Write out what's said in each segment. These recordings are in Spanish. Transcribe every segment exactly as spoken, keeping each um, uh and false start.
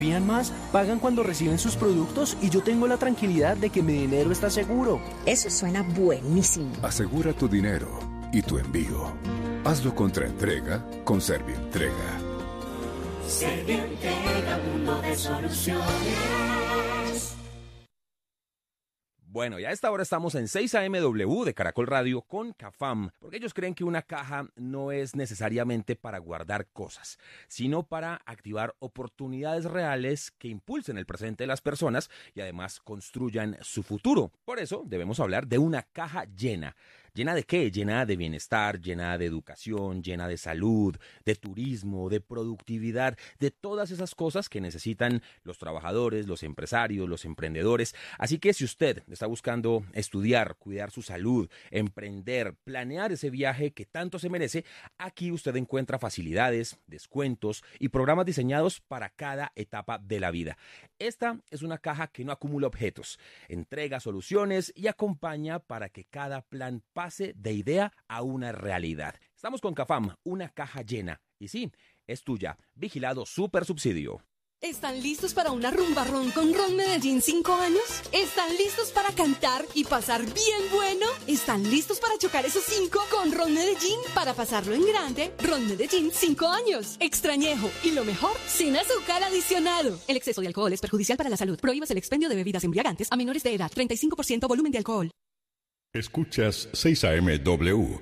¿Confían más? Pagan cuando reciben sus productos y yo tengo la tranquilidad de que mi dinero está seguro. Eso suena buenísimo. Asegura tu dinero y tu envío. Hazlo contra entrega con Servientrega. Servientrega, mundo de soluciones. Bueno, y a esta hora estamos en seis A M W de Caracol Radio con Cafam, porque ellos creen que una caja no es necesariamente para guardar cosas, sino para activar oportunidades reales que impulsen el presente de las personas y además construyan su futuro. Por eso debemos hablar de una caja llena. ¿Llena de qué? Llena de bienestar, llena de educación, llena de salud, de turismo, de productividad, de todas esas cosas que necesitan los trabajadores, los empresarios, los emprendedores. Así que si usted está buscando estudiar, cuidar su salud, emprender, planear ese viaje que tanto se merece, aquí usted encuentra facilidades, descuentos y programas diseñados para cada etapa de la vida. Esta es una caja que no acumula objetos, entrega soluciones y acompaña para que cada plan pase de idea a una realidad. Estamos con Cafam, una caja llena. Y sí, es tuya. Vigilado Super Subsidio. ¿Están listos para una rumba ron con Ron Medellín cinco años? ¿Están listos para cantar y pasar bien bueno? ¿Están listos para chocar esos cinco con Ron Medellín? Para pasarlo en grande, Ron Medellín cinco años. Extrañejo y lo mejor, sin azúcar adicionado. El exceso de alcohol es perjudicial para la salud. Prohíbas el expendio de bebidas embriagantes a menores de edad. treinta y cinco por ciento volumen de alcohol. Escuchas seis A M W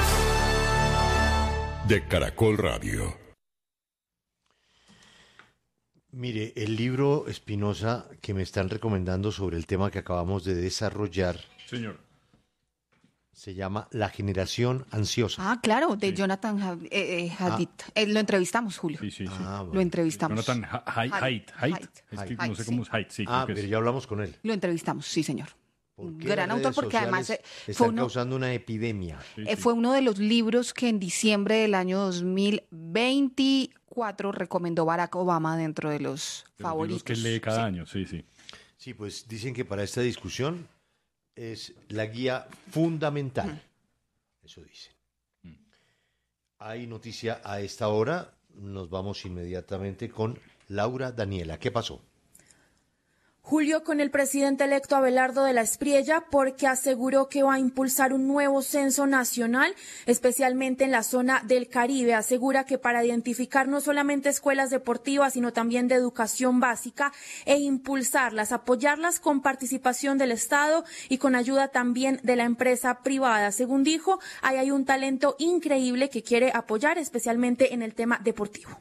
de Caracol Radio. Mire, el libro Espinosa que me están recomendando sobre el tema que acabamos de desarrollar. Señor. Se llama La generación ansiosa. Ah, claro, de sí. Jonathan Haidt. Eh, eh, ah. eh, lo entrevistamos, Julio. Sí, sí, sí. Ah, bueno. Lo entrevistamos. Jonathan Haidt. Haidt. Es que no sé cómo es Haidt. Sí, ah, pero ya hablamos con él. Lo entrevistamos, sí, señor. Gran autor, porque además eh, fue están uno, causando una epidemia. Sí, sí. Eh, fue uno de los libros que en diciembre del año dos mil veinticuatro recomendó Barack Obama dentro de los de favoritos. Los que lee cada sí. año, sí, sí. Sí, pues dicen que para esta discusión es la guía fundamental. Mm. Eso dicen. Mm. Hay noticia a esta hora. Nos vamos inmediatamente con Laura Daniela. ¿Qué pasó? Julio, con el presidente electo Abelardo de la Espriella, porque aseguró que va a impulsar un nuevo censo nacional, especialmente en la zona del Caribe. Asegura que para identificar no solamente escuelas deportivas, sino también de educación básica e impulsarlas, apoyarlas con participación del Estado y con ayuda también de la empresa privada. Según dijo, ahí hay un talento increíble que quiere apoyar, especialmente en el tema deportivo.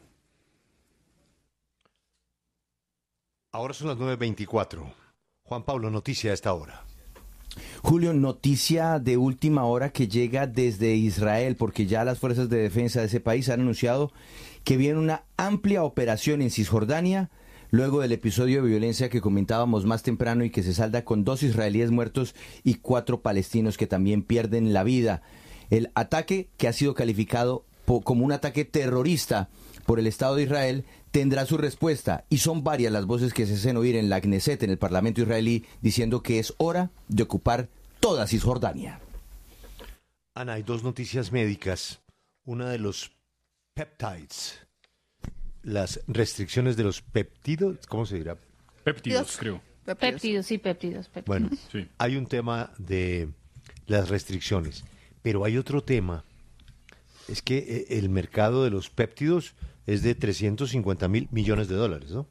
Ahora son las nueve veinticuatro. Juan Pablo, noticia a esta hora. Julio, noticia de última hora que llega desde Israel, porque ya las fuerzas de defensa de ese país han anunciado que viene una amplia operación en Cisjordania, luego del episodio de violencia que comentábamos más temprano y que se salda con dos israelíes muertos y cuatro palestinos que también pierden la vida. El ataque, que ha sido calificado como un ataque terrorista por el Estado de Israel, tendrá su respuesta, y son varias las voces que se hacen oír en la Knesset, en el Parlamento israelí, diciendo que es hora de ocupar toda Cisjordania. Ana, hay dos noticias médicas. Una de los peptides, las restricciones de los péptidos, ¿cómo se dirá? Péptidos, creo. Péptidos, péptidos sí, péptidos. péptidos. Bueno, sí. Hay un tema de las restricciones, pero hay otro tema. Es que el mercado de los péptidos es de trescientos cincuenta mil millones de dólares, ¿no?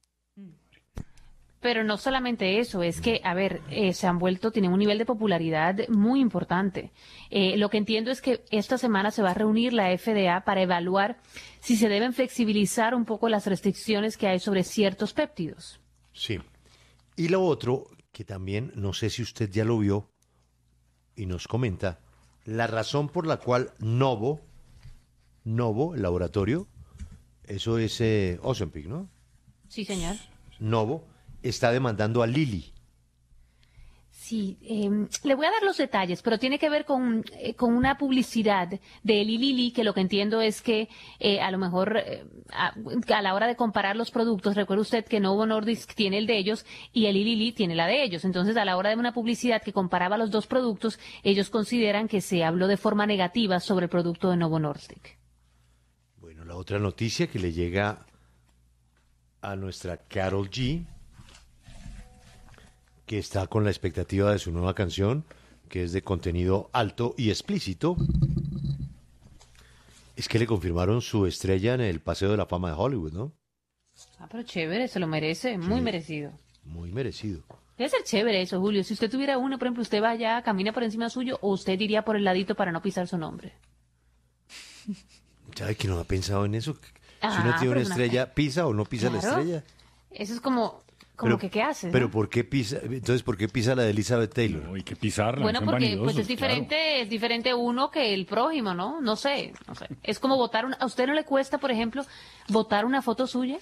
Pero no solamente eso, es que, a ver, eh, se han vuelto, tienen un nivel de popularidad muy importante. Eh, lo que entiendo es que esta semana se va a reunir la F D A para evaluar si se deben flexibilizar un poco las restricciones que hay sobre ciertos péptidos. Sí. Y lo otro, que también, no sé si usted ya lo vio y nos comenta, la razón por la cual Novo, Novo, el laboratorio, eso es eh, Ozempic, ¿no? Sí, señor. Novo está demandando a Lilly. Sí, eh, le voy a dar los detalles, pero tiene que ver con, eh, con una publicidad de Eli Lilly, que lo que entiendo es que eh, a lo mejor eh, a, a la hora de comparar los productos, recuerde usted que Novo Nordisk tiene el de ellos y Eli Lilly tiene la de ellos. Entonces, a la hora de una publicidad que comparaba los dos productos, ellos consideran que se habló de forma negativa sobre el producto de Novo Nordisk. Bueno, la otra noticia que le llega a nuestra Karol G, que está con la expectativa de su nueva canción, que es de contenido alto y explícito. Es que le confirmaron su estrella en el Paseo de la Fama de Hollywood, ¿no? Ah, pero chévere, se lo merece, muy Sí. merecido. Muy merecido. Debe ser chévere eso, Julio. Si usted tuviera uno, por ejemplo, usted va allá, camina por encima suyo, o usted iría por el ladito para no pisar su nombre. ¿Sabe que no ha pensado en eso? Si Ah, uno tiene pero una una- estrella, ¿pisa o no pisa la Claro. estrella? Eso es como, como Pero- que, ¿qué hace? Pero no? ¿por qué pisa? Entonces, ¿por qué pisa la de Elizabeth Taylor? No, hay que pisarla. Bueno, no sean porque vanidosos, pues es diferente, es diferente uno que el prójimo, ¿no? No sé, no sé. Es como votar una... ¿A usted no le cuesta, por ejemplo, votar una foto suya?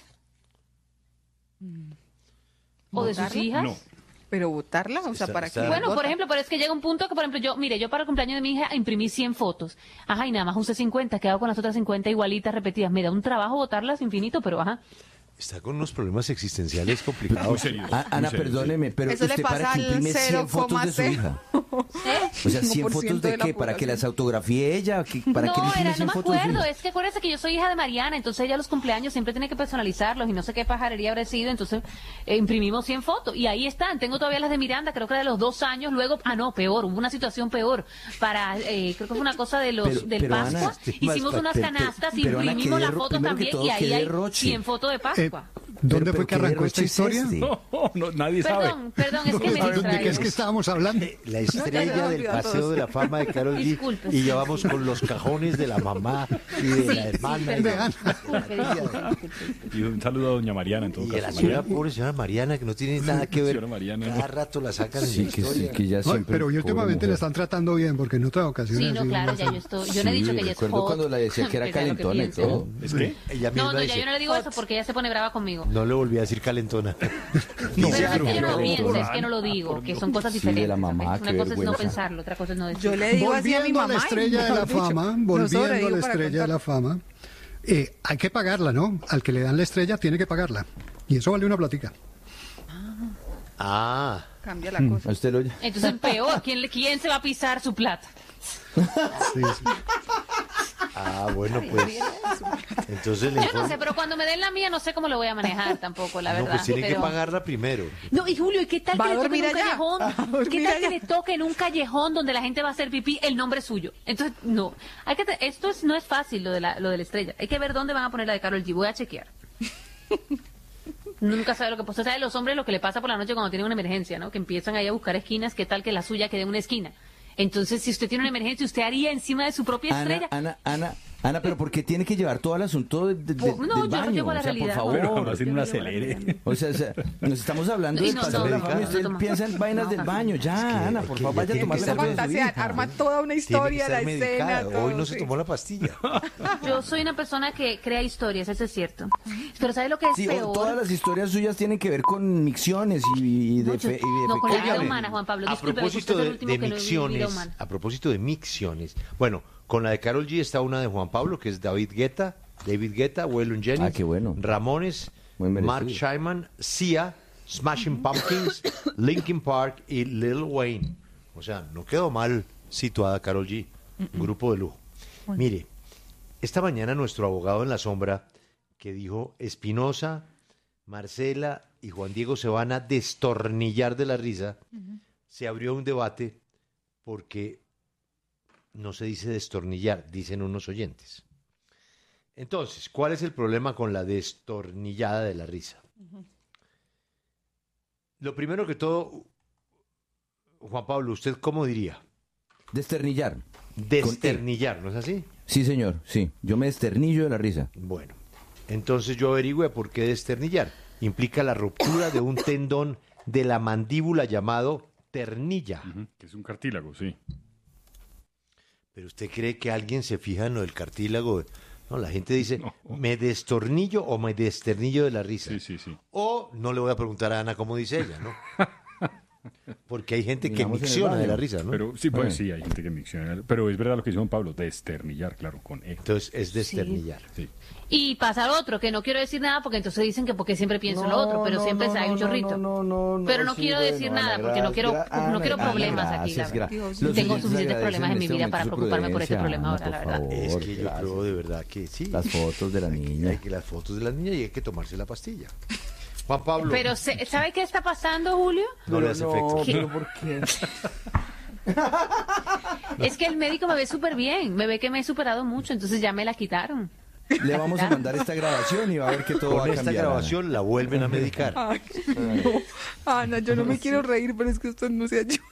¿O de sus ¿Votarla? hijas? No. Pero votarla, o sea, Está- ¿para está- qué? Bueno, por vota? ejemplo, pero es que llega un punto que, por ejemplo, yo, mire, yo para el cumpleaños de mi hija imprimí cien fotos. Ajá, y nada más usé cincuenta, quedado con las otras cincuenta igualitas, repetidas. Me da un trabajo votarlas infinito, pero ajá. Está con unos problemas existenciales complicados. Muy serio. Ah, Ana, perdóneme, pero Eso le usted para pasa que al imprime cien fotos de su cero hija. coma ¿Eh? O sea, ¿cien cinco por fotos ciento de de la qué? ¿Para que las población. autografíe ella? ¿Qué- ¿Para no, qué le imprime era, no cien me fotos de su acuerdo. hija? Es que acuérdese que yo soy hija de Mariana, entonces ella los cumpleaños siempre tiene que personalizarlos y no sé qué pajarería habrá sido, entonces eh, imprimimos cien fotos y ahí están. Tengo todavía las de Miranda, creo que era de los dos años, luego, ah no, peor, hubo una situación peor. Para, eh, creo que fue una cosa de los Pero- del pero, Pascua, Ana, hicimos pero- unas pero- canastas y pero, Ana, imprimimos qué la derro- foto primero que también todo, y qué ahí hay derroche. cien fotos de Pascua. ¿Dónde Pero- fue que pero ¿qué arrancó esta derroche es historia? este? No, no, nadie sabe. Perdón, perdón, es que me ¿De qué distraigo. es que estábamos hablando? La estrella del olvidado Paseo todos. de la Fama de Karol G. Disculpe. Y ya vamos con los cajones de la mamá y de Sí, la sí, hermana. y perdón. de- Disculpe, disculpe, disculpe. Y un saludo a doña Mariana en todo Y a la caso. señora, pobre señora Mariana, que no tiene nada que ver. Señora Mariana. Cada rato la sacan en Sí, la que sí, historia. que ya No, siempre... pero y pobre últimamente mujer. la están tratando bien, porque en otras ocasiones... Sí, no, sí, claro, no ya sé. yo estoy, yo no he dicho Sí, que ella es recuerdo hot. cuando la decía que era Pese a lo que calentona y piense. todo. ¿Es que? Ella misma No, no, ya dice, yo no le digo eso porque ella se pone brava conmigo. no le volví a decir calentona. Pero no es que yo no lo por piense, es favor. que no lo digo, que son cosas Sí, diferentes. de la mamá, ¿sabes? qué Una cosa es no vergüenza. pensarlo, otra cosa es no decirlo. Yo le digo así a mi Volviendo a mamá. la y, estrella de la mejor dicho, fama, no volviendo a sobrevivo la para estrella de la contar. fama, eh, hay que pagarla, ¿no? Al que le dan la estrella tiene que pagarla. Y eso vale una platica. Ah, Cambia la ¿A cosa. usted lo oye? Entonces, peor, ¿quién, le- ¿quién se va a pisar su plata? Sí, sí. ah, bueno, pues. Entonces le Yo no informo- sé, pero cuando me den la mía no sé cómo lo voy a manejar tampoco, la No, verdad. pues tiene que pero- pagarla primero. No, y Julio, ¿y qué tal Va que a le toque en dormir un allá. callejón? Va a dormir ¿Qué tal allá. que le toque en un callejón donde la gente va a hacer pipí el nombre suyo? Entonces, no. Hay que te- esto es, no es fácil lo de, la, lo de la estrella. Hay que ver dónde van a poner la de Karol G. Voy a chequear. Nunca sabe lo que pasa. ¿Sabe los hombres lo que le pasa por la noche cuando tienen una emergencia, ¿no? Que empiezan ahí a buscar esquinas, ¿qué tal que la suya quede en una esquina? Entonces, si usted tiene una emergencia, ¿usted haría encima de su propia Ana, estrella? Ana, Ana, Ana, pero ¿por qué tiene que llevar todo el asunto de, de- de- Por- no, yo del no baño? llego a la O sea, por realidad. favor. Pero no, así no Yo la digo, acelere. O sea, o sea, nos estamos hablando Y del no, paseo no, de la no, fama y no, usted no, no, piensa en vainas no, del no, baño. Ya, Ana, por que favor, ya vaya a tiene tomar que la estar foto de su fantasear, hija. arma toda una Tiene que historia, la estar escena. medicada. todo, Hoy no se sí. tomó la pastilla. Yo soy una persona que crea historias, eso es cierto. Pero ¿sabe lo que es Sí, o peor? todas las historias suyas tienen que ver con micciones y, y de, No, yo- fe- y de no, con la vida fecal. humana, Juan Pablo. A Discúlpeme, que propósito usted es el de, último de que no vive vida micciones, humana. a propósito de micciones, bueno, con la de Karol G está una de Juan Pablo, que es David Guetta, David Guetta, Waylon Jennings, Ah, qué bueno. Ramones, Muy merecido. Mark Scheinman, Sia, Smashing Pumpkins, Linkin Park y Lil Wayne. O sea, no quedó mal situada Karol G, un grupo de lujo. Mire, esta mañana nuestro abogado en la sombra, que dijo Espinosa, Marcela y Juan Diego se van a destornillar de la risa, se abrió un debate porque no se dice destornillar, dicen unos oyentes. Entonces, ¿cuál es el problema con la destornillada de la risa? Lo primero que todo, Juan Pablo, ¿usted cómo diría? Desternillar. Desternillar, ¿no es así? Sí, señor, sí. Yo me desternillo de la risa. Bueno, entonces yo averigüé por qué desternillar. Implica la ruptura de un tendón de la mandíbula llamado ternilla. Ujú, que es un cartílago, sí. ¿Pero usted cree que alguien se fija en lo del cartílago? No, la gente dice, No. ¿me destornillo o me desternillo de la risa? Sí, sí, sí. O no le voy a preguntar a Ana cómo dice ella, ¿no? Porque hay gente que Miramos en el micciona de baño. la risa, ¿no? Pero sí, pues Bueno. sí, hay gente que micciona. Pero es verdad lo que dice Juan Pablo, desternillar, claro, con E. Entonces es desternillar. Sí. Y pasar otro, que no quiero decir nada porque entonces dicen que porque siempre pienso en lo otro, pero no, siempre no, hay no, un chorrito. no, no, no, pero no sí, quiero bueno, decir Ana, nada porque no gra- quiero, gra- no quiero Ana, problemas gracias, aquí, la verdad. gra- Tengo los suficientes oyentes problemas en mi agradecen vida este para momento su preocuparme por este prudencia, problema Ana, ahora, la por verdad. favor, Es que yo gracias. creo de verdad que sí. Las fotos de la Hay niña. que las fotos de la niña y hay que tomarse la pastilla. Juan Pablo. Pero, se- ¿sabe qué está pasando, Julio? No le hace efecto. ¿Qué? pero ¿por qué? Es que el médico me ve súper bien, me ve que me he superado mucho, entonces ya me la quitaron. Le vamos a mandar esta grabación y va a ver que todo va Con a esta cambiar. Ana. grabación la vuelven a medicar. Ay, no. Ana, yo no me quiero reír, pero es que usted no se ayuda.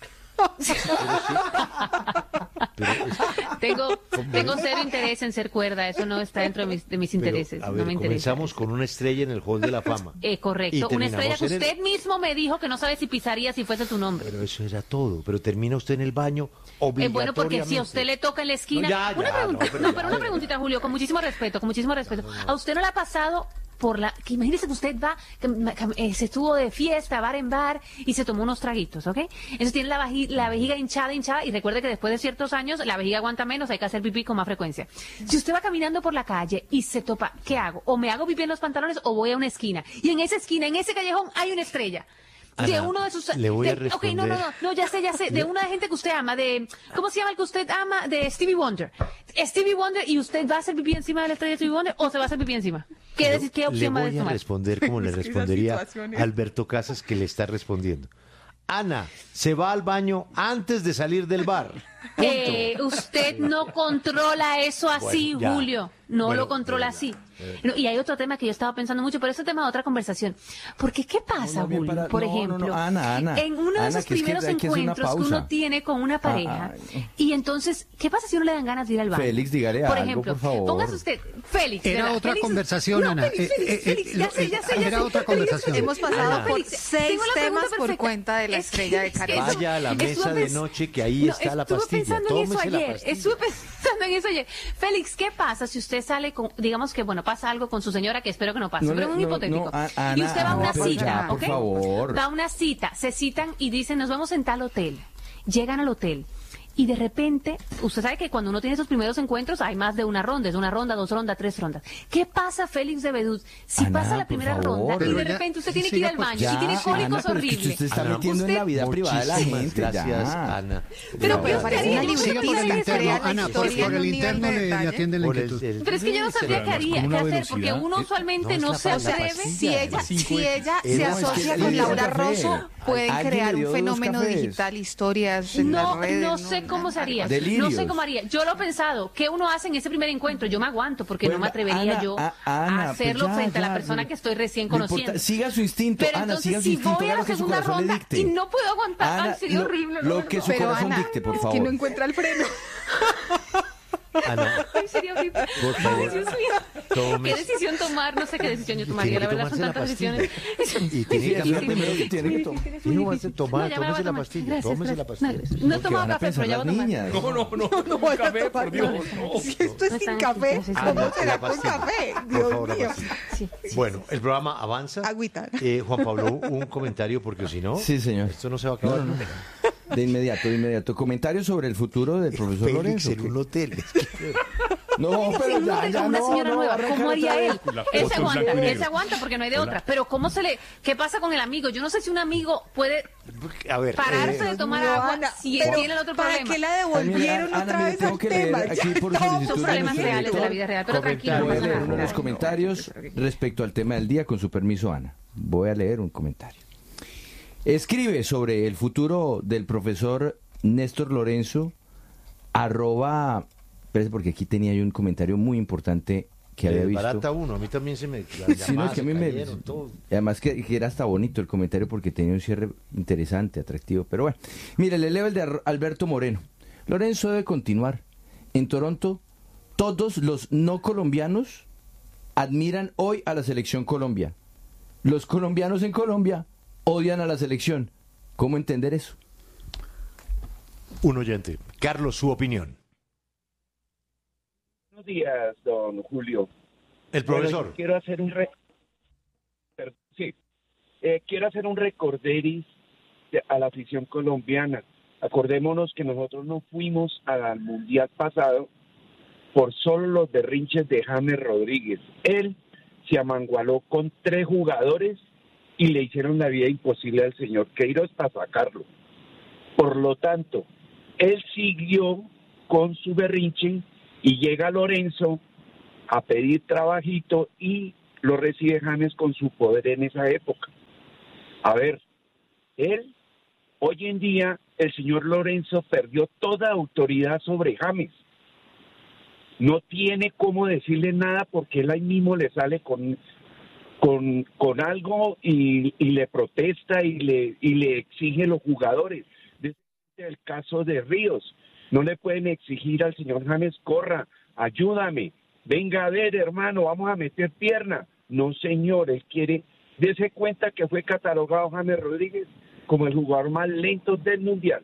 Tengo, tengo cero interés en ser cuerda, eso no está dentro de mis, de mis Pero, intereses, a no ver, me interesa. comenzamos con una estrella en el Hall de la Fama. Eh, Y correcto, una terminamos estrella que en el- usted mismo me dijo que no sabe si pisaría si fuese tu nombre. Pero eso era todo. Pero termina usted en el baño Eh, obligatoriamente. bueno, porque si a usted le toca en la esquina... No, ya, una ya, pregunta, no, pero no, ya, pero una ya. preguntita, Julio, con muchísimo respeto, con muchísimo respeto. ¿A usted no le ha pasado por la... que imagínese que usted va, que, que, eh, se estuvo de fiesta, bar en bar, y se tomó unos traguitos, ¿ok? Entonces tiene la, vaji- la vejiga hinchada, hinchada, y recuerde que después de ciertos años la vejiga aguanta menos, hay que hacer pipí con más frecuencia. Si usted va caminando por la calle y se topa, ¿qué hago? O me hago pipí en los pantalones o voy a una esquina. Y en esa esquina, en ese callejón, hay una estrella. De Ana, uno de sus... le voy a de- ok, no, no, no, no, ya sé, ya sé. De una gente que usted ama, de... ¿Cómo se llama el que usted ama? De Stevie Wonder. Stevie Wonder, ¿y usted va a hacer pipí encima de la estrella de Stevie Wonder o se va a hacer pipí encima? ¿Qué, Yo deci- qué le opción va a voy a tomar? responder como le Es que esas respondería situaciones. Alberto Casas, que le está respondiendo. Ana, se va al baño antes de salir del bar. Eh, usted no controla eso así, Bueno, ya. Julio. No Bueno, lo controla de verdad, así. de verdad. No, y hay otro tema que yo estaba pensando mucho, pero ese tema es otra conversación. Porque, ¿qué pasa, más bien Julio? para- Por no, no, no, ejemplo, Ana, Ana, en uno de Ana, esos que es que primeros hay que hacer una encuentros que pausa. uno tiene con una pareja, ay. y entonces, ¿qué pasa si uno le dan ganas de ir al baño? Félix, dígale Por algo, ejemplo, por favor. póngase usted, Félix. Era ¿verdad? otra Félix- conversación, no, Ana. Félix, Eh, Félix, eh, Félix, eh, ya lo- sé, ya sé, ya era sé. otra Félix, conversación. Hemos pasado Ana. por Félix, seis tengo la pregunta temas por perfecta. cuenta de la Es que- estrella de es que Caracol. eso- Vaya a la estuve mesa de pens- noche que ahí No, está la estuve pastilla. pensando en eso Tómese la ayer. pastilla. Estuve pensando en eso ayer. Félix, ¿qué pasa si usted sale con, digamos que, bueno, pasa algo con su señora, que espero que no pase, No pero le- un no, hipotético. no, a- Ana, y usted va a Ana, una pero cita, ya, por ¿ok? favor. Va a una cita, se citan y dicen, nos vemos en tal hotel. Llegan al hotel. Y de repente, usted sabe que cuando uno tiene esos primeros encuentros hay más de una ronda, es una ronda, dos rondas, tres rondas. ¿Qué pasa, Félix de Bedut? Si Ana, pasa la por primera favor. ronda y Pero de ya, repente usted sí, tiene que ir siga, al pues, baño Ya, y tiene Ana, cólicos pero es que horribles. usted está Ana, metiendo en la vida privada de la Muchísimas gente. gracias, ya. Ana. Pero De ¿qué verdad. pasaría? Una Usted Siga por piensa el que interno, sería la Ana, por, historia por en el un nivel interno de le, le detalle. atienden la Por el- inquietud. el- Pero es que yo no sabría qué haría, con qué una hacer, porque velocidad, uno eh, usualmente no, es no la se pastilla. atreve. Si ella, si ella Eh, se no, es que asocia le con dio Laura café. Rosso, pueden Alguien crear le dio un dos fenómeno cafés. digital, historias en No, las redes. no sé cómo se haría. No Delirios. sé cómo haría. Yo lo he pensado. ¿Qué uno hace en ese primer encuentro? Yo me aguanto porque no Bueno, me atrevería Ana, yo a- Ana, a hacerlo pues ya, frente a la ya, persona no- que estoy recién no importa, conociendo. siga su instinto, Pero Ana, siga entonces su si instinto, voy a haga la lo que su segunda corazón le ronda dicte. y no puedo aguantar, Ana, ay, sería lo- horrible. lo no, que no, su no. Pero corazón Ana, dicte, por que favor. no encuentra el freno. Ana, Ay, sería horrible. Por Ay, favor, Dios mío. tome- ¿Qué decisión tomar? No sé qué decisión yo tomaría. tiene La que verdad son tomarse la tantas decisiones. y tiene que Sí, es lo hacer primero que tiene que tomar. Y no vas a tomar, No, ya me la voy tómese a la tomar. pastilla, Gracias, tómese la gracias. pastilla. No, no he ¿Qué tomado van a café, pensar pero ya las voy a tomar. niñas? No, no, no, No un voy a café, tomar por Dios, nada. no. Si esto es No sin están- café, no se ¿cómo Ana, será la con pastilla. café? Por Dios favor, la mío. pastilla. Sí, sí. Bueno, el programa avanza. Agüita. Eh, Juan Pablo, un comentario porque si no, Sí, señor. esto no se va a acabar. No, no, no. De inmediato, de inmediato. ¿Comentarios sobre el futuro del profesor Félix Lorenzo? en un hotel. No, pero Félix, ya, con ya una no, señora no, nueva, arranca ¿cómo otra haría vez. él? La Él foto se en aguanta, blanco y él negro. se aguanta porque no hay de Hola. otra. Pero ¿cómo se le, qué pasa con el amigo? Yo no sé si un amigo puede A ver, pararse eh, de tomar No, agua Ana, si pero tiene el otro ¿para problema. qué la Ay, mira, devolvieron Ana, otra mire, vez tengo al que tema? leer aquí Ya, por no. solicitud Son de problemas nuestro reales de la director. vida real, pero tranquilo, no Voy a pasa leer nada. unos comentarios respecto al tema del día, con su permiso, Ana. Voy a leer un comentario. Escribe sobre el futuro del profesor Néstor Lorenzo, arroba, espérese porque aquí tenía yo un comentario muy importante que había visto. Barata uno, a mí también se me... las Sí, no, es llamadas que a mí se me... cayeron, todo. y además que, que era hasta bonito el comentario porque tenía un cierre interesante, atractivo. Pero bueno, mire, le leo el de Ar- Alberto Moreno. Lorenzo debe continuar. En Toronto, todos los no colombianos admiran hoy a la selección Colombia. Los colombianos en Colombia odian a la selección. ¿Cómo entender eso? Un oyente. Carlos, su opinión. Buenos días, don Julio. El profesor. Bueno, quiero hacer un re... per- sí. Eh, quiero hacer un recorderis a la afición colombiana. Acordémonos que nosotros no fuimos al Mundial pasado por solo los berrinches de James Rodríguez. Él se amangualó con tres jugadores y le hicieron la vida imposible al señor Queiroz para sacarlo. Por lo tanto, él siguió con su berrinche y llega Lorenzo a pedir trabajito y lo recibe James con su poder en esa época. A ver, él, hoy en día, el señor Lorenzo perdió toda autoridad sobre James. No tiene cómo decirle nada porque él ahí mismo le sale con, con, con algo y, y le protesta y le, y le exige a los jugadores. Desde el caso de Ríos, no le pueden exigir al señor James, corra, ayúdame, venga a ver, hermano, vamos a meter pierna. No, señor, él quiere, dése cuenta que fue catalogado James Rodríguez como el jugador más lento del Mundial.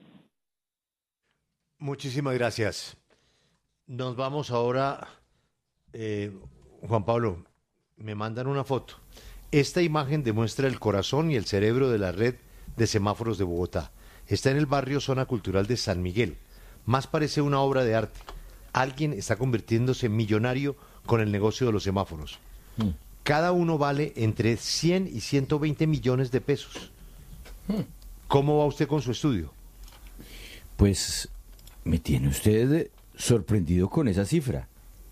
Muchísimas gracias. Nos vamos ahora, eh, Juan Pablo, me mandan una foto. Esta imagen demuestra el corazón y el cerebro de la red de semáforos de Bogotá. Está en el barrio Zona Cultural de San Miguel. Más parece una obra de arte. Alguien está convirtiéndose en millonario con el negocio de los semáforos. Mm. Cada uno vale entre cien y ciento veinte millones de pesos. Mm. ¿Cómo va usted con su estudio? Pues me tiene usted sorprendido con esa cifra.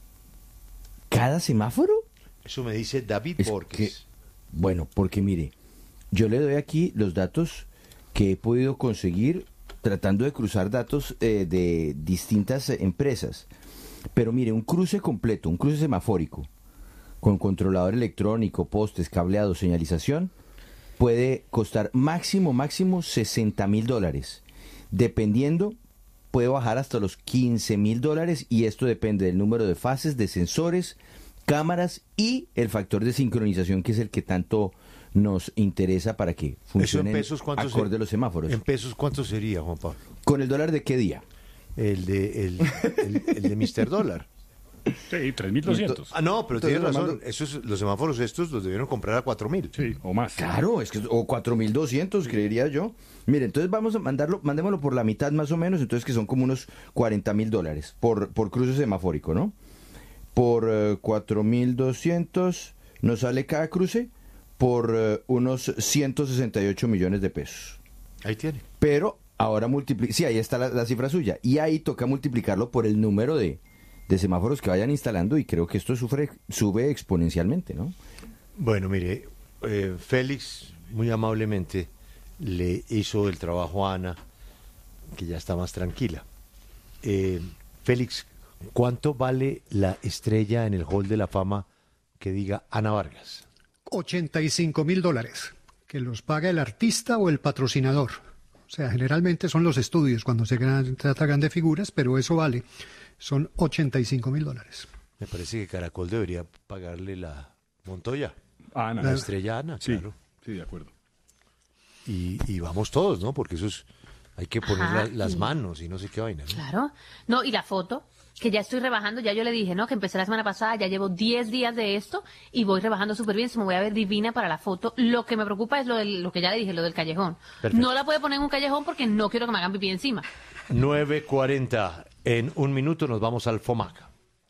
¿Cada semáforo? Eso me dice David es Borges. Que, bueno, porque mire, yo le doy aquí los datos que he podido conseguir tratando de cruzar datos eh, de distintas eh, empresas. Pero mire, un cruce completo, un cruce semafórico, con controlador electrónico, postes, cableado, señalización, puede costar máximo, máximo sesenta mil dólares. Dependiendo, puede bajar hasta los quince mil dólares y esto depende del número de fases, de sensores, cámaras y el factor de sincronización que es el que tanto nos interesa para que funcionen acorde a los semáforos. ¿En pesos cuánto sería, Juan Pablo? ¿Con el dólar de qué día? El de, el, el, el de mister Dólar. Sí, tres mil doscientos. Ah, no, pero tiene razón. Esos, los semáforos estos los debieron comprar a cuatro mil. Sí, o más. Claro, es que, o cuatro mil doscientos, creería yo. Mire, entonces vamos a mandarlo, mandémoslo por la mitad más o menos, entonces que son como unos cuarenta mil dólares por, por cruce semafórico, ¿no? Por uh, cuatro mil doscientos nos sale cada cruce por uh, unos ciento sesenta y ocho millones de pesos. Ahí tiene. Pero ahora multiplica, sí, ahí está la, la cifra suya. Y ahí toca multiplicarlo por el número de, de semáforos que vayan instalando y creo que esto sufre, sube exponencialmente, ¿no? Bueno, mire, eh, Félix muy amablemente le hizo el trabajo a Ana, que ya está más tranquila. Eh, Félix, ¿cuánto vale la estrella en el Hall de la Fama que diga Ana Vargas? ochenta y cinco mil dólares, que los paga el artista o el patrocinador. O sea, generalmente son los estudios cuando se gran, trata grandes figuras, pero eso vale. Son ochenta y cinco mil dólares. Me parece que Caracol debería pagarle la Montoya. A Ana. La estrella Ana, sí, claro. Sí, de acuerdo. Y, y vamos todos, ¿no? Porque eso es... Hay que poner Ajá, la, las y... manos y no sé qué vaina, ¿no? Claro. No, y la foto, que ya estoy rebajando, ya yo le dije, ¿no? Que empecé la semana pasada, ya llevo diez días de esto y voy rebajando súper bien, se me voy a ver divina para la foto. Lo que me preocupa es lo, del, lo que ya le dije, lo del callejón. Perfecto. No la puedo poner en un callejón porque no quiero que me hagan pipí encima. nueve cuarenta. En un minuto nos vamos al FOMAC.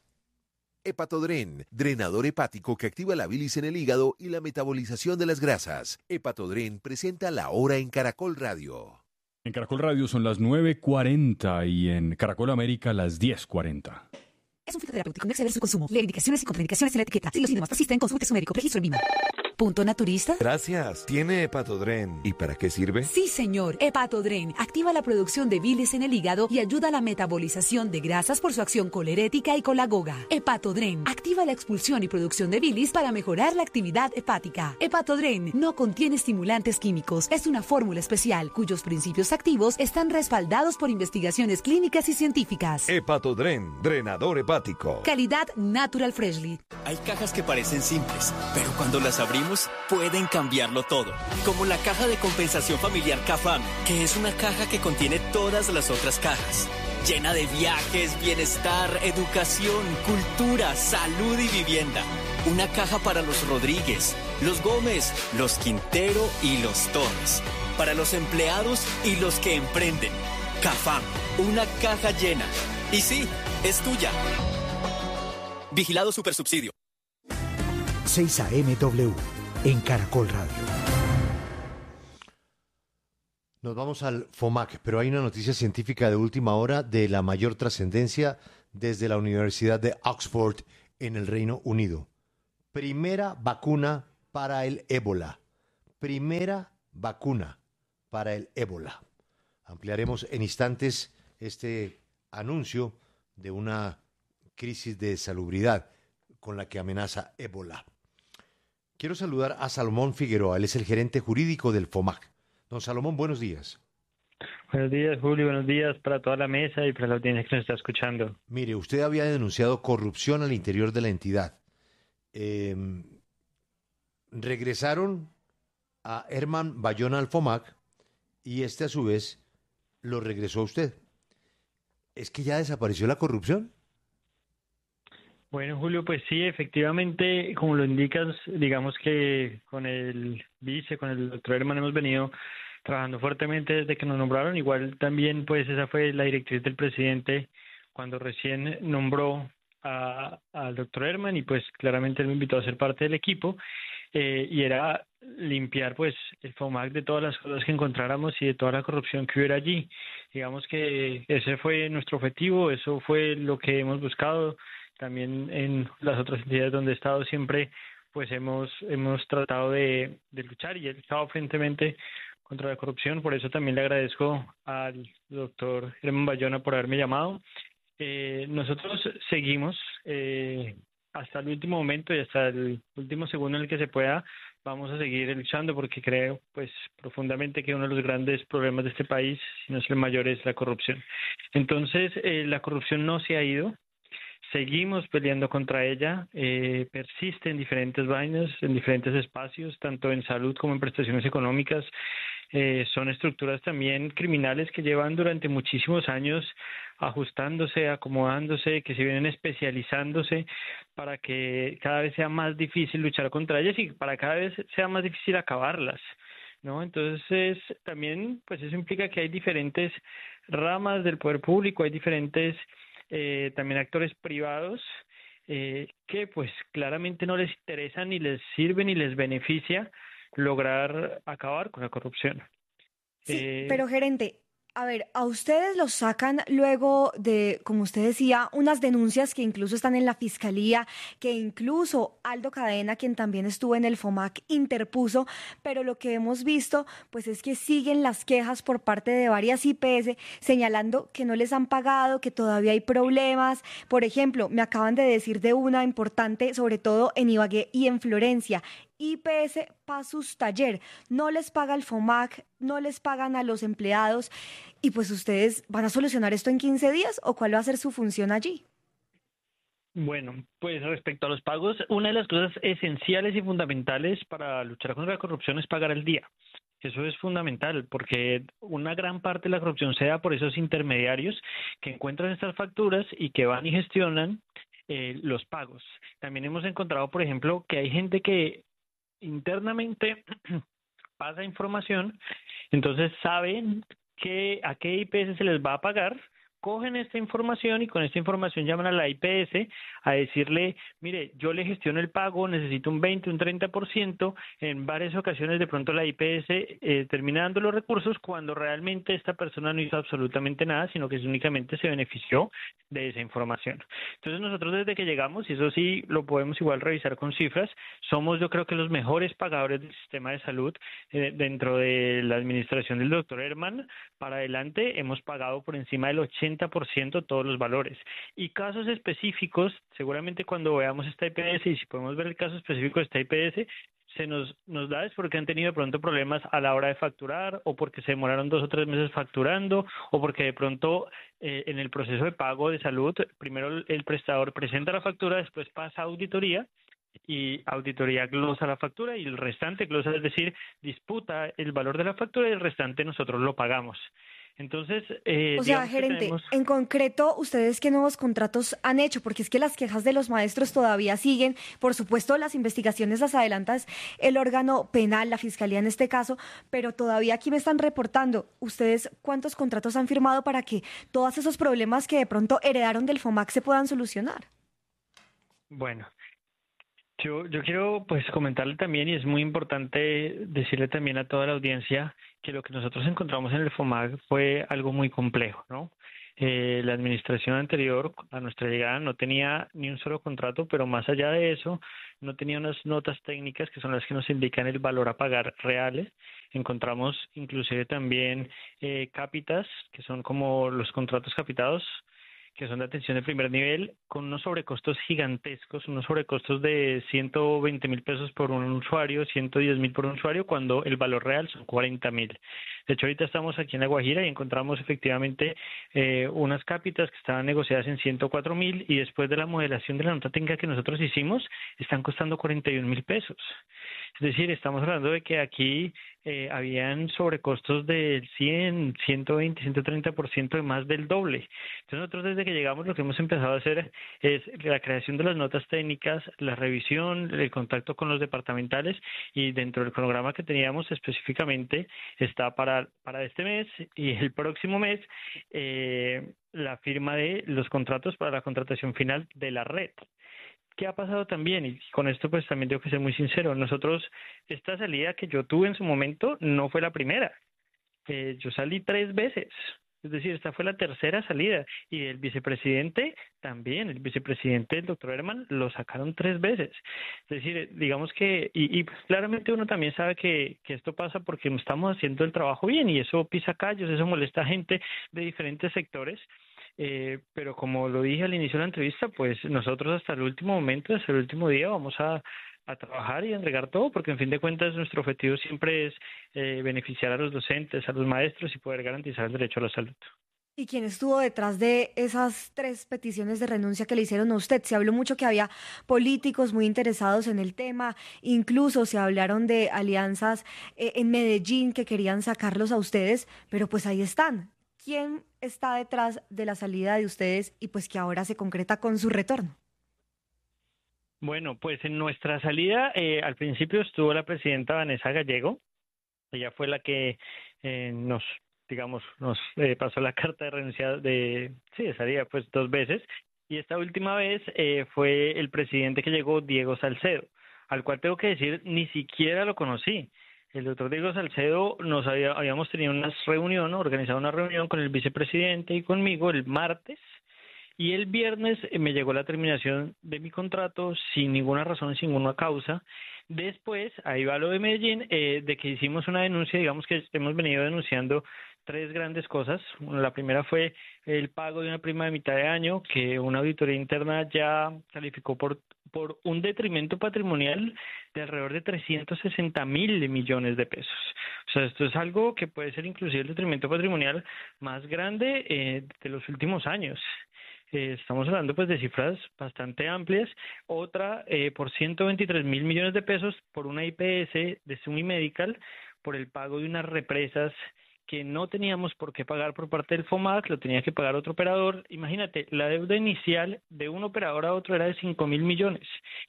Hepatodren, drenador hepático que activa la bilis en el hígado y la metabolización de las grasas. Hepatodren presenta La Hora en Caracol Radio. En Caracol Radio son las nueve cuarenta y en Caracol América las diez cuarenta. Es un fitoterapéutico, no exceder su consumo. Lee indicaciones y contraindicaciones en la etiqueta. Si los síntomas persisten, consulte su médico. Registro en Vima. ¿Punto naturista? Gracias. ¿Tiene Hepatodren? ¿Y para qué sirve? Sí, señor. Hepatodren activa la producción de bilis en el hígado y ayuda a la metabolización de grasas por su acción colerética y colagoga. Hepatodren activa la expulsión y producción de bilis para mejorar la actividad hepática. Hepatodren no contiene estimulantes químicos. Es una fórmula especial cuyos principios activos están respaldados por investigaciones clínicas y científicas. Hepatodren, drenador hepático. Calidad Natural Freshly. Hay cajas que parecen simples, pero cuando las abrimos pueden cambiarlo todo. Como la caja de compensación familiar CAFAM, que es una caja que contiene todas las otras cajas. Llena de viajes, bienestar, educación, cultura, salud y vivienda. Una caja para los Rodríguez, los Gómez, los Quintero y los Torres. para los empleados y los que emprenden. CAFAM, una caja llena. Y sí, es tuya. Vigilado Supersubsidio. seis A M W en Caracol Radio. Nos vamos al FOMAC, pero hay una noticia científica de última hora de la mayor trascendencia desde la Universidad de Oxford en el Reino Unido. Primera vacuna para el ébola. Primera vacuna para el ébola. Ampliaremos en instantes este anuncio de una crisis de salubridad con la que amenaza ébola. Quiero saludar a Salomón Figueroa, él es el gerente jurídico del FOMAC. Don Salomón, buenos días. Buenos días, Julio, buenos días para toda la mesa y para la audiencia que nos está escuchando. Mire, usted había denunciado corrupción al interior de la entidad. Eh, regresaron a Herman Bayona al FOMAC y este a su vez lo regresó a usted. ¿Es que ya desapareció la corrupción? Bueno, Julio, pues sí, efectivamente, como lo indicas, digamos que con el vice, con el doctor Herman hemos venido trabajando fuertemente desde que nos nombraron. Igual también, pues esa fue la directriz del presidente cuando recién nombró a, al doctor Herman y pues claramente él me invitó a ser parte del equipo eh, y era limpiar pues el FOMAC de todas las cosas que encontráramos y de toda la corrupción que hubiera allí. Digamos que ese fue nuestro objetivo, eso fue lo que hemos buscado. También en las otras entidades donde he estado siempre pues hemos hemos tratado de, de luchar y he luchado fuertemente contra la corrupción. Por eso también le agradezco al doctor Herman Bayona por haberme llamado. Eh, nosotros seguimos eh, hasta el último momento y hasta el último segundo en el que se pueda. Vamos a seguir luchando porque creo pues profundamente que uno de los grandes problemas de este país, si no es el mayor, es la corrupción. Entonces eh, la corrupción no se ha ido. Seguimos peleando contra ella, eh, persiste en diferentes vainas, en diferentes espacios, tanto en salud como en prestaciones económicas. Eh, son estructuras también criminales que llevan durante muchísimos años ajustándose, acomodándose, que se vienen especializándose para que cada vez sea más difícil luchar contra ellas y para cada vez sea más difícil acabarlas, ¿no? Entonces, también, pues eso implica que hay diferentes ramas del poder público, hay diferentes Eh, también actores privados eh, que pues claramente no les interesa ni les sirve ni les beneficia lograr acabar con la corrupción. Sí, eh, pero gerente, a ver, a ustedes los sacan luego de, como usted decía, unas denuncias que incluso están en la fiscalía, que incluso Aldo Cadena, quien también estuvo en el FOMAC, interpuso, pero lo que hemos visto pues es que siguen las quejas por parte de varias I P S señalando que no les han pagado, que todavía hay problemas. Por ejemplo, me acaban de decir de una importante, sobre todo en Ibagué y en Florencia, I P S Pasus Taller, no les paga el FOMAC, no les pagan a los empleados y pues ustedes van a solucionar esto en quince días o cuál va a ser su función allí. Bueno, pues respecto a los pagos, una de las cosas esenciales y fundamentales para luchar contra la corrupción es pagar al día. Eso es fundamental porque una gran parte de la corrupción se da por esos intermediarios que encuentran estas facturas y que van y gestionan eh, los pagos. También hemos encontrado, por ejemplo, que hay gente que internamente pasa información, entonces saben que a qué I P S se les va a pagar, cogen esta información y con esta información llaman a la I P S a decirle, mire, yo le gestiono el pago, necesito un veinte, un treinta por ciento, en varias ocasiones de pronto la I P S eh, termina dando los recursos cuando realmente esta persona no hizo absolutamente nada, sino que únicamente se benefició de esa información. Entonces nosotros desde que llegamos, y eso sí lo podemos igual revisar con cifras, somos yo creo que los mejores pagadores del sistema de salud eh, dentro de la administración del doctor Herman. Para adelante hemos pagado por encima del ochenta por ciento todos los valores. Y casos específicos, seguramente cuando veamos esta I P S y si podemos ver el caso específico de esta I P S, se nos, nos da es porque han tenido de pronto problemas a la hora de facturar o porque se demoraron dos o tres meses facturando o porque de pronto eh, en el proceso de pago de salud, primero el, el prestador presenta la factura, después pasa a auditoría y auditoría glosa la factura y el restante glosa, es decir, disputa el valor de la factura y el restante nosotros lo pagamos. Entonces, eh, o sea, digamos que gerente, tenemos- en concreto, ¿ustedes qué nuevos contratos han hecho? Porque es que las quejas de los maestros todavía siguen. Por supuesto, las investigaciones las adelanta el órgano penal, la fiscalía en este caso, pero todavía aquí me están reportando. ¿Ustedes cuántos contratos han firmado para que todos esos problemas que de pronto heredaron del FOMAC se puedan solucionar? Bueno, yo, yo quiero pues comentarle también, y es muy importante decirle también a toda la audiencia, que lo que nosotros encontramos en el FOMAC fue algo muy complejo, ¿no? Eh, la administración anterior a nuestra llegada no tenía ni un solo contrato, pero más allá de eso, no tenía unas notas técnicas que son las que nos indican el valor a pagar reales. Encontramos inclusive también eh, cápitas, que son como los contratos capitados, que son de atención de primer nivel, con unos sobrecostos gigantescos, unos sobrecostos de ciento veinte mil pesos por un usuario, ciento diez mil por un usuario, cuando el valor real son cuarenta mil. De hecho, ahorita estamos aquí en La Guajira y encontramos efectivamente eh, unas cápitas que estaban negociadas en ciento cuatro mil y después de la modelación de la nota técnica que nosotros hicimos, están costando cuarenta y un mil pesos. Es decir, estamos hablando de que aquí eh, habían sobrecostos del cien, ciento veinte, ciento treinta por ciento de más del doble. Entonces nosotros desde que llegamos lo que hemos empezado a hacer es la creación de las notas técnicas, la revisión, el contacto con los departamentales, y dentro del cronograma que teníamos específicamente está para, para este mes y el próximo mes eh, la firma de los contratos para la contratación final de la red. ¿Qué ha pasado también? Y con esto pues también tengo que ser muy sincero. Nosotros, esta salida que yo tuve en su momento no fue la primera. Eh, yo salí tres veces. Es decir, esta fue la tercera salida. Y el vicepresidente también, el vicepresidente, el doctor Herman, lo sacaron tres veces. Es decir, digamos que, y, y pues claramente uno también sabe que, que esto pasa porque estamos haciendo el trabajo bien y eso pisa callos, eso molesta a gente de diferentes sectores. Eh, pero como lo dije al inicio de la entrevista, pues nosotros hasta el último momento, hasta el último día vamos a, a trabajar y a entregar todo, porque en fin de cuentas nuestro objetivo siempre es eh, beneficiar a los docentes, a los maestros y poder garantizar el derecho a la salud. ¿Y quién estuvo detrás de esas tres peticiones de renuncia que le hicieron a usted? Se habló mucho que había políticos muy interesados en el tema, incluso se hablaron de alianzas eh, en Medellín que querían sacarlos a ustedes, pero pues ahí están. ¿Quién está detrás de la salida de ustedes y pues que ahora se concreta con su retorno? Bueno, pues en nuestra salida eh, al principio estuvo la presidenta Vanessa Gallego. Ella fue la que eh, nos, digamos, nos eh, pasó la carta de renuncia de, sí, de salida pues dos veces. Y esta última vez eh, fue el presidente que llegó, Diego Salcedo, al cual tengo que decir, ni siquiera lo conocí. El doctor Diego Salcedo, nos había, habíamos tenido una reunión, organizado una reunión con el vicepresidente y conmigo el martes, y el viernes me llegó la terminación de mi contrato sin ninguna razón, sin ninguna causa. Después, ahí va lo de Medellín, eh, de que hicimos una denuncia, digamos que hemos venido denunciando tres grandes cosas. La primera fue el pago de una prima de mitad de año que una auditoría interna ya calificó por, por un detrimento patrimonial de alrededor de trescientos sesenta mil millones de pesos. O sea, esto es algo que puede ser inclusive el detrimento patrimonial más grande eh, de los últimos años. Eh, estamos hablando pues de cifras bastante amplias. Otra eh, por ciento veintitrés mil millones de pesos por una I P S de Sumi Medical por el pago de unas represas que no teníamos por qué pagar por parte del FOMAC, lo tenía que pagar otro operador. Imagínate, la deuda inicial de un operador a otro era de cinco mil millones.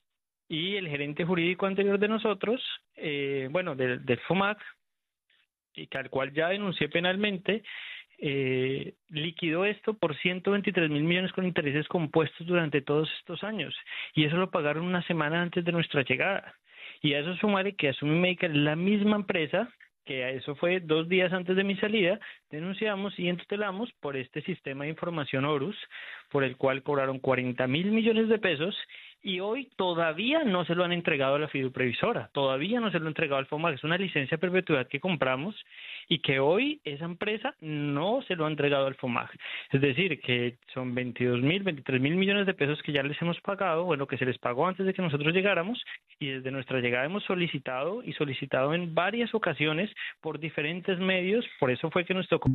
Y el gerente jurídico anterior de nosotros, eh, bueno, del, del FOMAC, y que al cual ya denuncié penalmente, eh, liquidó esto por ciento veintitrés mil millones con intereses compuestos durante todos estos años. Y eso lo pagaron una semana antes de nuestra llegada. Y a eso sumaré que Asumi Medical es la misma empresa que a eso fue dos días antes de mi salida, denunciamos y entutelamos por este sistema de información Horus, por el cual cobraron cuarenta mil millones de pesos y hoy todavía no se lo han entregado a la fiduprevisora, todavía no se lo han entregado al FOMAC. Es una licencia de perpetuidad que compramos y que hoy esa empresa no se lo ha entregado al FOMAC. Es decir, que son veintidós mil, veintitrés mil millones de pesos que ya les hemos pagado, bueno, que se les pagó antes de que nosotros llegáramos, y desde nuestra llegada hemos solicitado y solicitado en varias ocasiones por diferentes medios. Por eso fue que nos tocó.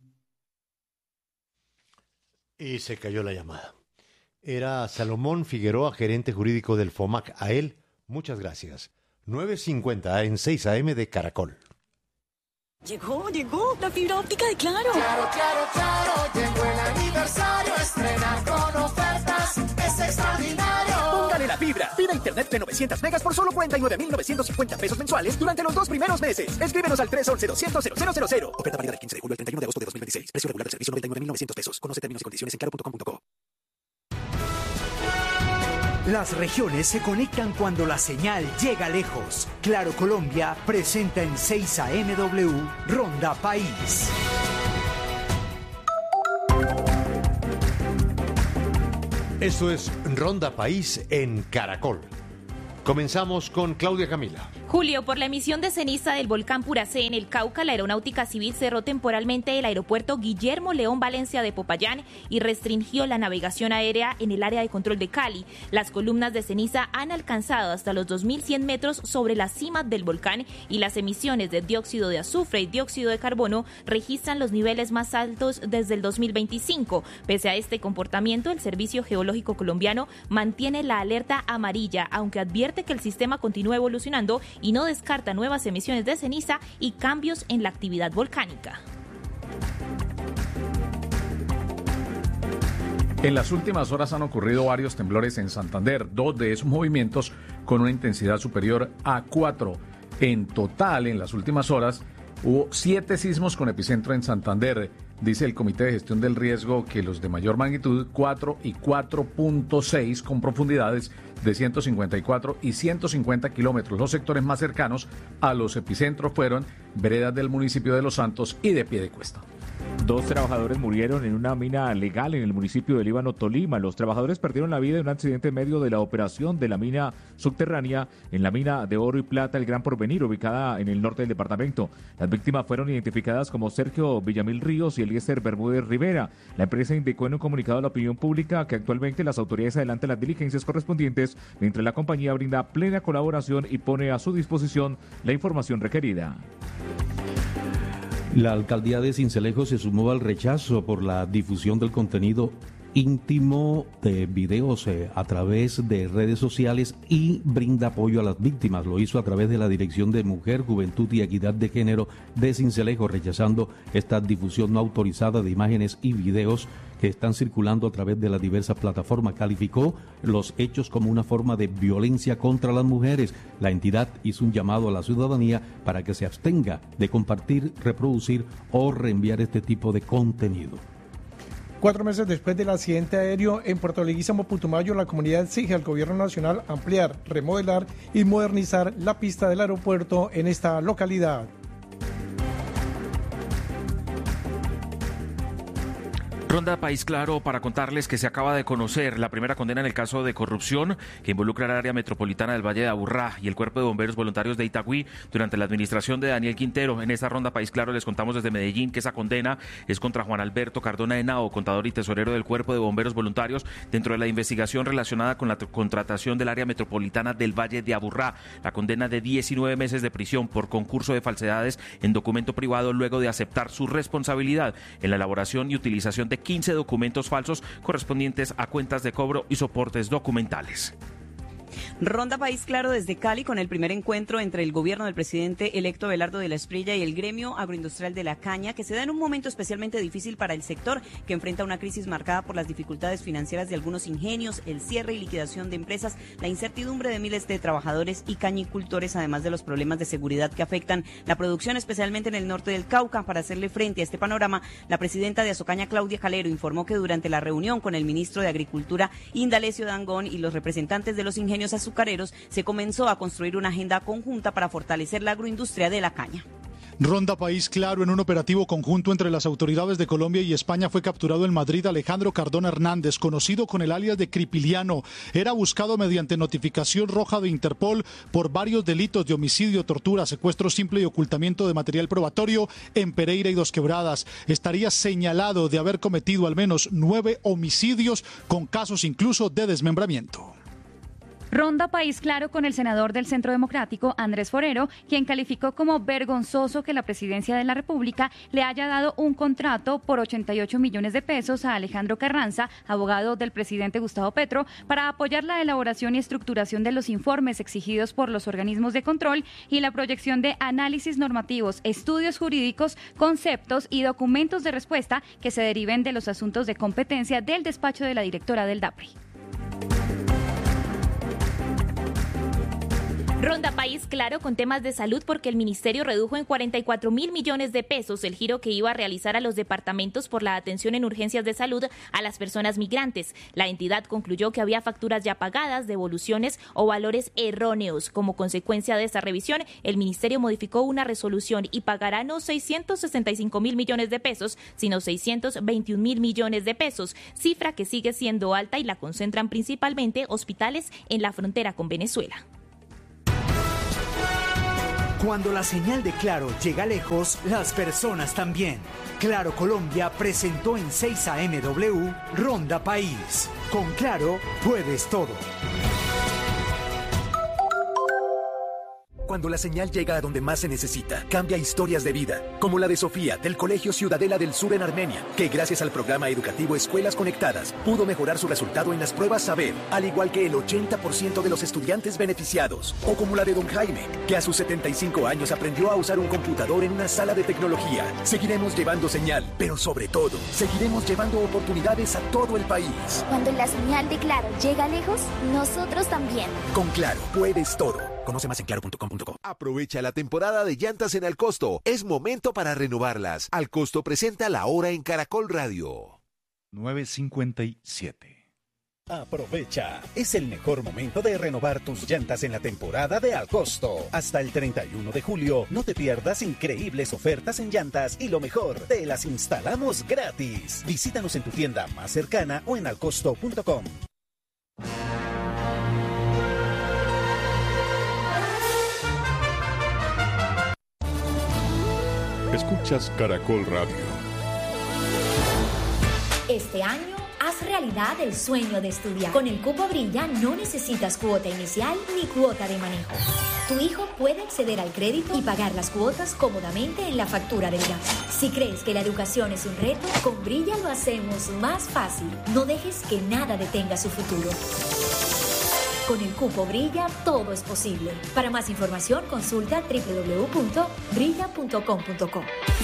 Y se cayó la llamada. Era Salomón Figueroa, gerente jurídico del FOMAC. A él, muchas gracias. nueve cincuenta en seis A M de Caracol. Llegó, llegó, la fibra óptica de Claro. Claro, claro, claro, llegó el aniversario, estrenar con ofertas es extraordinario. Póngale la fibra. Pida internet de novecientos megas por solo cuarenta y nueve mil novecientos cincuenta pesos mensuales durante los dos primeros meses. Escríbenos al tres once, doscientos, cero cero cero. Oferta válida del quince de julio al treinta y uno de agosto de dos mil veintiséis. Precio regular del servicio noventa y nueve mil novecientos pesos. Conoce términos y condiciones en claro punto com punto co. Las regiones se conectan cuando la señal llega lejos. Claro Colombia presenta en seis A M W Ronda País. Esto es Ronda País en Caracol. Comenzamos con Claudia Camila. Julio, por la emisión de ceniza del volcán Puracé en el Cauca, la Aeronáutica Civil cerró temporalmente el aeropuerto Guillermo León Valencia de Popayán y restringió la navegación aérea en el área de control de Cali. Las columnas de ceniza han alcanzado hasta los dos mil cien metros sobre la cima del volcán y las emisiones de dióxido de azufre y dióxido de carbono registran los niveles más altos desde el dos mil veinticinco. Pese a este comportamiento, el Servicio Geológico Colombiano mantiene la alerta amarilla, aunque advierte que el sistema continúa evolucionando y no descarta nuevas emisiones de ceniza y cambios en la actividad volcánica. En las últimas horas han ocurrido varios temblores en Santander, dos de esos movimientos con una intensidad superior a cuatro. En total, en las últimas horas, hubo siete sismos con epicentro en Santander. Dice el Comité de Gestión del Riesgo que los de mayor magnitud, cuatro y cuatro punto seis, con profundidades de ciento cincuenta y cuatro y ciento cincuenta kilómetros. Los sectores más cercanos a los epicentros fueron veredas del municipio de Los Santos y de Piedecuesta. Dos trabajadores murieron en una mina legal en el municipio de Líbano, Tolima. Los trabajadores perdieron la vida en un accidente en medio de la operación de la mina subterránea en la mina de oro y plata El Gran Porvenir, ubicada en el norte del departamento. Las víctimas fueron identificadas como Sergio Villamil Ríos y Eliezer Bermúdez Rivera. La empresa indicó en un comunicado a la opinión pública que actualmente las autoridades adelantan las diligencias correspondientes, mientras la compañía brinda plena colaboración y pone a su disposición la información requerida. La alcaldía de Sincelejo se sumó al rechazo por la difusión del contenido íntimo de videos eh, a través de redes sociales y brinda apoyo a las víctimas. Lo hizo a través de la Dirección de Mujer, Juventud y Equidad de Género de Sincelejo, rechazando esta difusión no autorizada de imágenes y videos que están circulando a través de las diversas plataformas. Calificó los hechos como una forma de violencia contra las mujeres. La entidad hizo un llamado a la ciudadanía para que se abstenga de compartir, reproducir o reenviar este tipo de contenido. Cuatro meses después del accidente aéreo en Puerto Leguízamo, Putumayo, la comunidad exige al gobierno nacional ampliar, remodelar y modernizar la pista del aeropuerto en esta localidad. Ronda País Claro para contarles que se acaba de conocer la primera condena en el caso de corrupción que involucra al área metropolitana del Valle de Aburrá y el Cuerpo de Bomberos Voluntarios de Itagüí durante la administración de Daniel Quintero. En esta Ronda País Claro les contamos desde Medellín que esa condena es contra Juan Alberto Cardona Henao, contador y tesorero del Cuerpo de Bomberos Voluntarios, dentro de la investigación relacionada con la contratación del área metropolitana del Valle de Aburrá. La condena de diecinueve meses de prisión por concurso de falsedades en documento privado luego de aceptar su responsabilidad en la elaboración y utilización de quince documentos falsos correspondientes a cuentas de cobro y soportes documentales. Ronda País Claro desde Cali con el primer encuentro entre el gobierno del presidente electo Abelardo de la Espriella y el gremio agroindustrial de la caña, que se da en un momento especialmente difícil para el sector, que enfrenta una crisis marcada por las dificultades financieras de algunos ingenios, el cierre y liquidación de empresas, la incertidumbre de miles de trabajadores y cañicultores, además de los problemas de seguridad que afectan la producción, especialmente en el norte del Cauca. Para hacerle frente a este panorama, la presidenta de Azocaña, Claudia Calero, informó que durante la reunión con el ministro de Agricultura, Indalecio Dangond, y los representantes de los ingenios azucareros, se comenzó a construir una agenda conjunta para fortalecer la agroindustria de la caña. Ronda País Claro. En un operativo conjunto entre las autoridades de Colombia y España fue capturado en Madrid Alejandro Cardona Hernández, conocido con el alias de Cripiliano. Era buscado mediante notificación roja de Interpol por varios delitos de homicidio, tortura, secuestro simple y ocultamiento de material probatorio en Pereira y Dos Quebradas. Estaría señalado de haber cometido al menos nueve homicidios con casos incluso de desmembramiento. Ronda País Claro con el senador del Centro Democrático, Andrés Forero, quien calificó como vergonzoso que la presidencia de la República le haya dado un contrato por ochenta y ocho millones de pesos a Alejandro Carranza, abogado del presidente Gustavo Petro, para apoyar la elaboración y estructuración de los informes exigidos por los organismos de control y la proyección de análisis normativos, estudios jurídicos, conceptos y documentos de respuesta que se deriven de los asuntos de competencia del despacho de la directora del DAPRI. Ronda País Claro con temas de salud porque el ministerio redujo en cuarenta y cuatro mil millones de pesos el giro que iba a realizar a los departamentos por la atención en urgencias de salud a las personas migrantes. La entidad concluyó que había facturas ya pagadas, devoluciones o valores erróneos. Como consecuencia de esta revisión, el ministerio modificó una resolución y pagará no seiscientos sesenta y cinco mil millones de pesos, sino seiscientos veintiún mil millones de pesos, cifra que sigue siendo alta y la concentran principalmente hospitales en la frontera con Venezuela. Cuando la señal de Claro llega lejos, las personas también. Claro Colombia presentó en seis A M W Ronda País. Con Claro puedes todo. Cuando la señal llega a donde más se necesita, cambia historias de vida, como la de Sofía, del Colegio Ciudadela del Sur en Armenia, que gracias al programa educativo Escuelas Conectadas, pudo mejorar su resultado en las pruebas Saber, al igual que el ochenta por ciento de los estudiantes beneficiados. O como la de don Jaime, que a sus setenta y cinco años aprendió a usar un computador en una sala de tecnología. Seguiremos llevando señal, pero sobre todo, seguiremos llevando oportunidades a todo el país. Cuando la señal de Claro llega lejos, nosotros también. Con Claro, puedes todo. Conoce más en claro punto com punto co. Aprovecha la temporada de llantas en Alcosto. Es momento para renovarlas. Alcosto presenta La Hora en Caracol Radio. nueve cincuenta y siete. Aprovecha, es el mejor momento de renovar tus llantas en la temporada de Alcosto. Hasta el treinta y uno de julio, no te pierdas increíbles ofertas en llantas y lo mejor, te las instalamos gratis. Visítanos en tu tienda más cercana o en alcosto punto com. Escuchas Caracol Radio. Este año, haz realidad el sueño de estudiar. Con el Cupo Brilla no necesitas cuota inicial ni cuota de manejo. Tu hijo puede acceder al crédito y pagar las cuotas cómodamente en la factura del gas. Si crees que la educación es un reto, con Brilla lo hacemos más fácil. No dejes que nada detenga su futuro. Con el Cupo Brilla, todo es posible. Para más información, consulta doble u doble u doble u punto brilla punto com punto co.